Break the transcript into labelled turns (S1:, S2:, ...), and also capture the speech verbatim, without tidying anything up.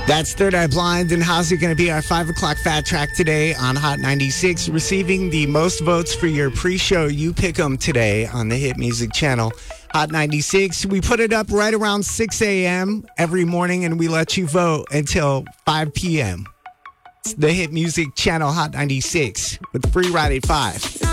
S1: That's Third Eye Blind, and how's it going to be our five o'clock Fat Track today on Hot ninety-six, receiving the most votes for your pre-show You Pick 'em today on the Hit Music Channel, Hot ninety-six. We put it up right around six a.m. every morning, and we let you vote until five p.m. It's the Hit Music Channel, Hot ninety-six, with Free Ride at five.